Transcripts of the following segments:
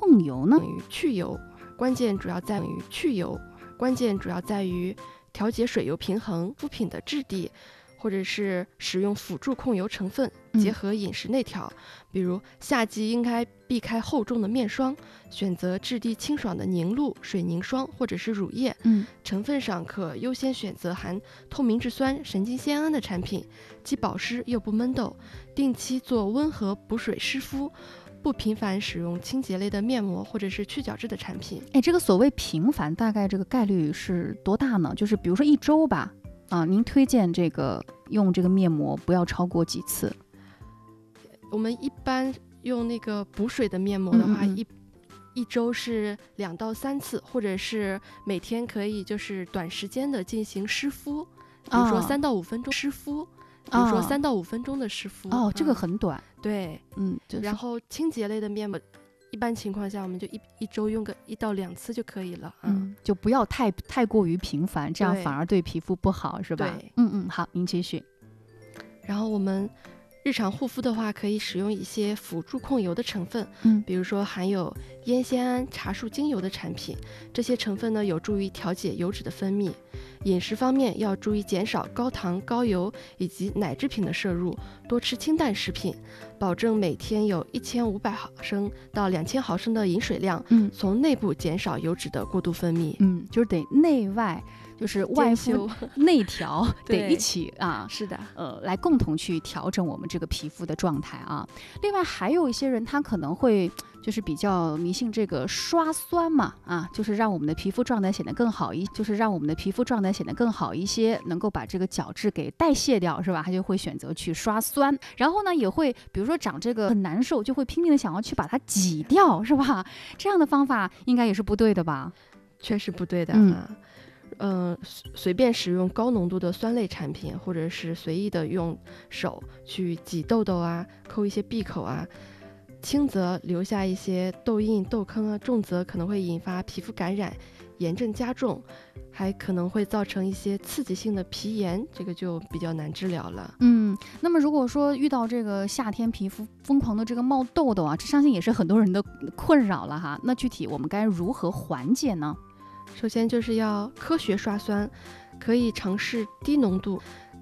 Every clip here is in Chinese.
控油呢？ 于去油，关键主要在于去油，关键主要在于调节水油平衡、肤品的质地，或者是使用辅助控油成分，结合饮食内调。比如夏季应该避开厚重的面霜，选择质地清爽的凝露、水凝霜或者是乳液。成分上可优先选择含透明质酸、神经酰胺的产品，既保湿又不闷痘。定期做温和补水湿敷，不频繁使用清洁类的面膜或者是去角质的产品。 这个所谓频繁，大概这个概率是多大呢？就是比如说1周吧，您推荐这个用这个面膜不要超过几次？ 我们一般用那个补水的面膜的话，一周是2到3次，或者是每天可以就是短时间的进行湿敷，比如说3到5分钟湿敷。比如说3到5分钟的湿敷。 这个很短。 对，然后清洁类的面膜，一般情况下我们就一周用个1到2次就可以了。 就不要太过于频繁，这样反而对皮肤不好，是吧？ 对， 好，您继续。 然后我们日常护肤的话，可以使用一些辅助控油的成分，比如说含有烟酰胺、茶树精油的产品，这些成分呢有助于调节油脂的分泌。饮食方面要注意减少高糖、高油以及奶制品的摄入，多吃清淡食品，保证每天有1500毫升到2000毫升的饮水量，从内部减少油脂的过度分泌。 就是得内外，就是外敷内调得一起是的， 来共同去调整我们这个皮肤的状态啊。另外还有一些人他可能会就是比较迷信这个刷酸嘛，就是让我们的皮肤状态显得更好一些，能够把这个角质给代谢掉，是吧？他就会选择去刷酸，然后呢也会比如说长这个很难受，就会拼命的想要去把它挤掉，是吧？这样的方法应该也是不对的吧？ 确实不对的。随便使用高浓度的酸类产品，或者是随意的用手去挤痘痘抠一些闭口轻则留下一些痘印、痘坑重则可能会引发皮肤感染、炎症加重，还可能会造成一些刺激性的皮炎，这个就比较难治疗了。 那么如果说遇到这个夏天皮肤疯狂的这个冒痘痘这相信也是很多人的困扰了哈。那具体我们该如何缓解呢？ 首先就是要科学刷酸，可以尝试低浓度，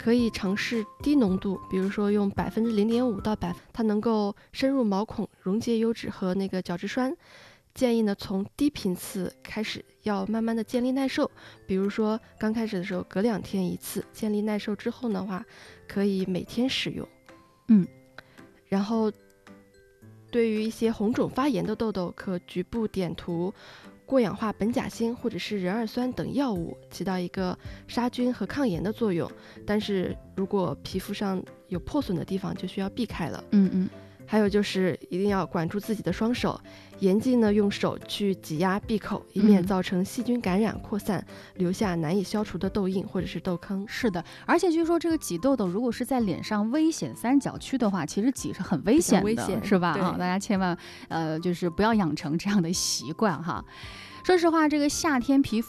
比如说用0.5%到1%，它能够深入毛孔，溶解油脂和那个角质酸。建议呢从低频次开始，要慢慢的建立耐受，比如说刚开始的时候隔2天1次，建立耐受之后的话，可以每天使用。然后对于一些红肿发炎的痘痘，可局部点涂过氧化苯甲酰或者是壬二酸等药物，起到一个杀菌和抗炎的作用。但是如果皮肤上有破损的地方，就需要避开了。还有就是一定要管住自己的双手，严禁呢用手去挤压闭口，以免造成细菌感染扩散，留下难以消除的痘印或者是痘坑。 是的，而且据说这个挤痘痘如果是在脸上危险3角区的话，其实挤是很危险的，是吧？大家千万就是不要养成这样的习惯哈。说实话，这个夏天皮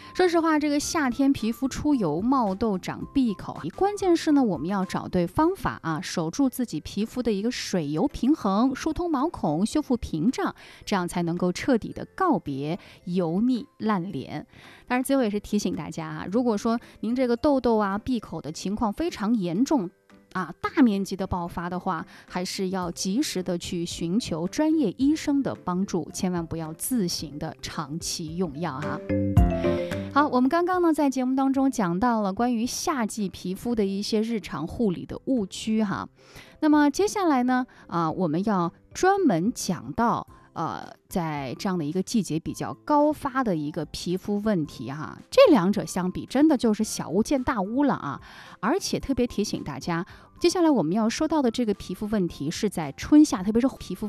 肤出油、冒痘、长闭口，关键是呢，我们要找对方法守住自己皮肤的一个水油平衡，疏通毛孔，修复屏障，这样才能够彻底的告别油腻烂脸。当然，最后也是提醒大家如果说您这个痘痘闭口的情况非常严重，大面积的爆发的话，还是要及时的去寻求专业医生的帮助，千万不要自行的长期用药好，我们刚刚呢在节目当中讲到了关于夏季皮肤的一些日常护理的误区那么接下来呢我们要专门讲到在这样的一个季节比较高发的一个皮肤问题这两者相比真的就是小巫见大巫了而且特别提醒大家，接下来我们要说到的这个皮肤问题是在春夏，特别是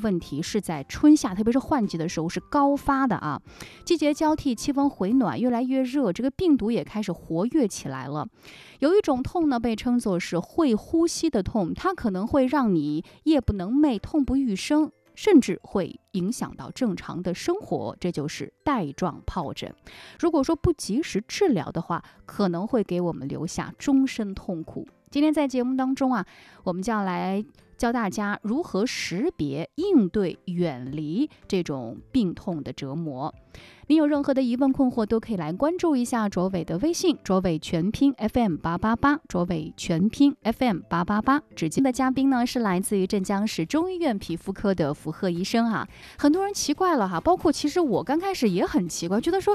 换季的时候是高发的季节交替，气温回暖，越来越热，这个病毒也开始活跃起来了。有一种痛呢被称作是会呼吸的痛，它可能会让你夜不能寐，痛不欲生，甚至会影响到正常的生活，这就是带状疱疹。如果说不及时治疗的话，可能会给我们留下终身痛苦。今天在节目当中我们就要来教大家如何识别、应对、远离这种病痛的折磨。你有任何的疑问困惑，都可以来关注一下卓伟的微信，卓伟全拼 FM888，卓伟全拼 FM888。指今的嘉宾呢是来自于镇江市中医院皮肤科的符贺医生啊。很多人奇怪了哈，包括其实我刚开始也很奇怪，觉得说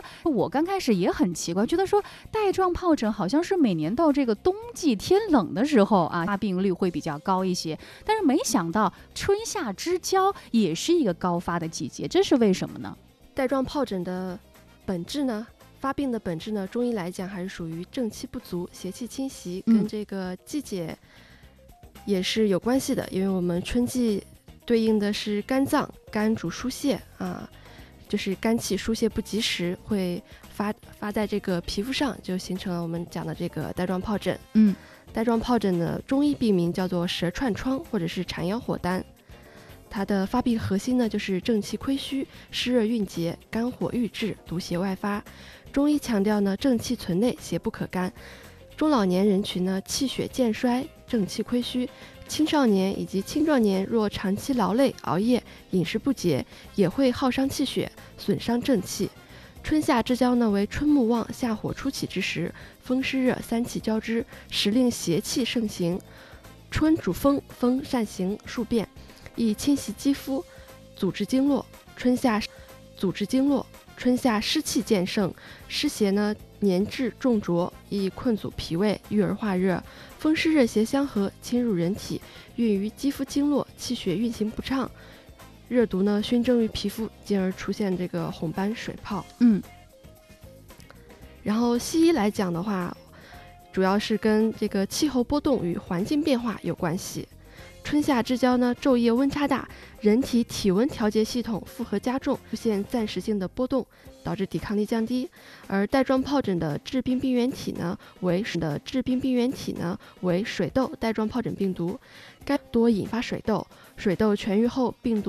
带状疱疹好像是每年到这个冬季天冷的时候啊，发病率会比较高一些，但是没想到春夏之交也是一个高发的季节，这是为什么呢？ 带状疱疹的本质呢，发病的本质呢，中医来讲还是属于正气不足、邪气侵袭，跟这个季节也是有关系的。因为我们春季对应的是肝脏，肝主疏泄啊，就是肝气疏泄不及时，会发在这个皮肤上，就形成了我们讲的这个带状疱疹。带状疱疹的中医病名叫做蛇串疮或者是缠腰火丹。它的发病核心呢，就是正气亏虚、湿热蕴结、肝火郁滞、毒邪外发。中医强调呢，正气存内，邪不可干。中老年人群呢，气血渐衰，正气亏虚；青少年以及青壮年若长期劳累、熬夜、饮食不节，也会耗伤气血，损伤正气。春夏之交呢，为春木旺、夏火初起之时，风湿热三气交织，时令邪气盛行。春主风，风善行数变，易侵袭肌肤，阻滞经络。春夏湿气渐盛，湿邪呢粘滞重浊，易困阻脾胃，郁而化热。风湿热邪相合，侵入人体，运于肌肤经络，气血运行不畅，热毒呢熏蒸于皮肤，进而出现这个红斑水泡。然后西医来讲的话，主要是跟这个气候波动与环境变化有关系。春夏之交呢，昼夜温差大，人体体温调节系统负荷加重，出现暂时性的波动，导致抵抗力降低。而带状疱疹的致病病原体呢为水痘带状疱疹病毒，该多引发水痘，水痘痊愈后病毒